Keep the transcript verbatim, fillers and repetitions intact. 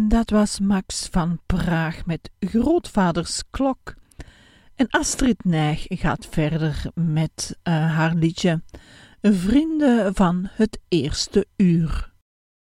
Dat was Max van Praag met Grootvaders klok. En Astrid Nijg gaat verder met uh, haar liedje Vrienden van het eerste uur.